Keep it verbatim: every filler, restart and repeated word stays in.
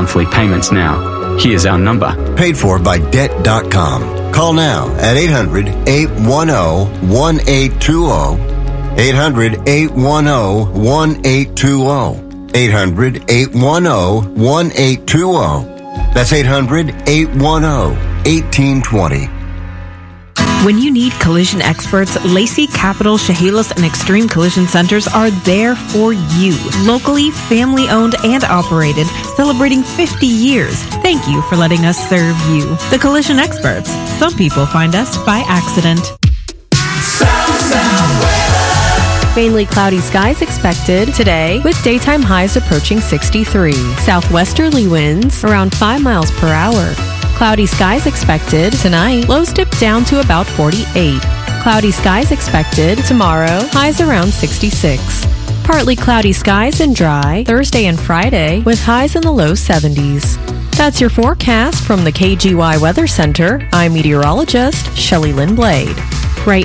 monthly payments now. Here's our number. Paid for by debt dot com. Call now at eight hundred, eight one zero, one eight two zero. eight hundred, eight one zero, one eight two zero. eight hundred, eight one zero, one eight two zero. That's eight hundred, eight one zero, one eight two zero. When you need collision experts, Lacey Capital, Chehalis, and Extreme Collision Centers are there for you. Locally, family-owned and operated, celebrating fifty years. Thank you for letting us serve you. The Collision Experts. Some people find us by accident. South, south weather. Mainly cloudy skies expected today with daytime highs approaching sixty-three. Southwesterly winds around five miles per hour. Cloudy skies expected tonight. Lows dip down to about forty-eight. Cloudy skies expected tomorrow. Highs around sixty-six. Partly cloudy skies and dry Thursday and Friday with highs in the low seventies. That's your forecast from the K G Y Weather Center. I'm meteorologist Shelley Lynn Blade.